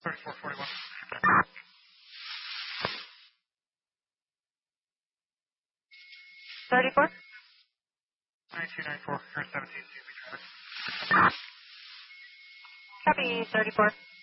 3441. 34? 9294, Air 17, CB traffic. Copy, 34.